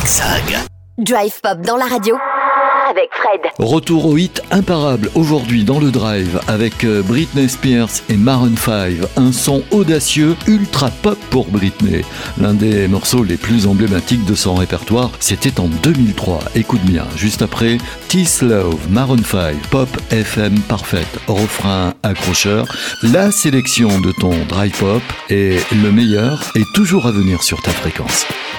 Zigzag. Drive Pop dans la radio avec Fred. Retour au hit imparable aujourd'hui dans le Drive avec Britney Spears et Maroon 5. Un son audacieux, ultra pop pour Britney. L'un des morceaux les plus emblématiques de son répertoire, c'était en 2003. Écoute bien, juste après, Tease Love, Maroon 5, Pop FM parfaite. Refrain accrocheur, la sélection de ton Drive Pop et le meilleur est toujours à venir sur ta fréquence.